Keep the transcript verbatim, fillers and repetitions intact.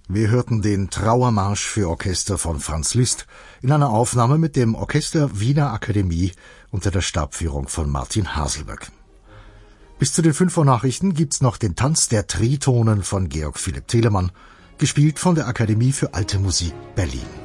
Wir hörten den Trauermarsch für Orchester von Franz Liszt in einer Aufnahme mit dem Orchester Wiener Akademie unter der Stabführung von Martin Haselböck. Bis zu den fünf Uhr Nachrichten gibt's noch den Tanz der Tritonen von Georg Philipp Telemann, gespielt von der Akademie für Alte Musik Berlin.